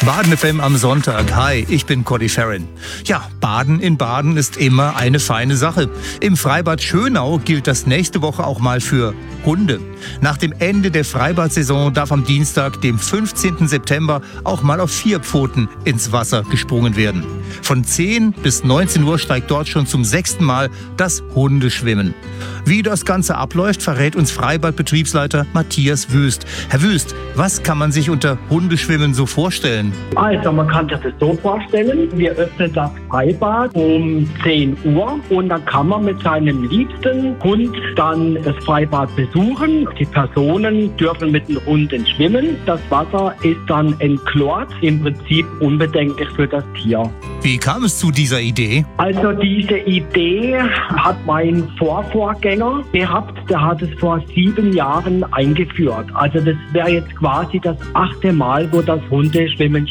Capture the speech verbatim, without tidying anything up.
Baden F M am Sonntag. Hi, ich bin Cody Farron. Ja, Baden in Baden ist immer eine feine Sache. Im Freibad Schönau gilt das nächste Woche auch mal für Hunde. Nach dem Ende der Freibad-Saison darf am Dienstag, dem fünfzehnten September, auch mal auf vier Pfoten ins Wasser gesprungen werden. Von zehn bis neunzehn Uhr steigt dort schon zum sechsten Mal das Hundeschwimmen. Wie das Ganze abläuft, verrät uns Freibad-Betriebsleiter Matthias Wüst. Herr Wüst, was kann man sich unter Hundeschwimmen so vorstellen? Also man kann sich das so vorstellen, wir öffnen das Freibad um zehn Uhr und dann kann man mit seinem liebsten Hund dann das Freibad besuchen. Die Personen dürfen mit dem Hund schwimmen. Das Wasser ist dann entchlort, im Prinzip unbedenklich für das Tier. Wie kam es zu dieser Idee? Also diese Idee hat mein Vorvorgänger gehabt, der hat es vor sieben Jahren eingeführt. Also das wäre jetzt quasi das achte Mal, wo das Hundeschwimmen